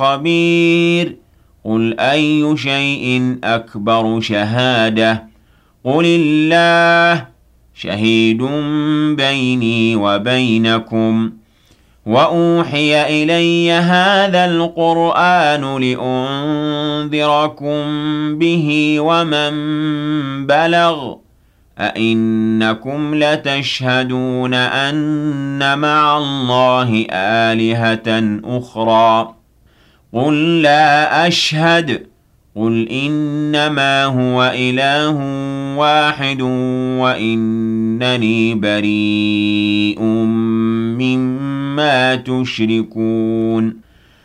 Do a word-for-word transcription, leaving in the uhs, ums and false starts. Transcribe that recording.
خبير قل أي شيء أكبر شهادة قل الله شهيد بيني وبينكم وأوحي إلي هذا القرآن لأنذركم به ومن بلغ أئنكم لتشهدون أن مع الله آلهة أخرى قل لا أشهد قل إنما هو إله واحد وإنني بريء مما تشركون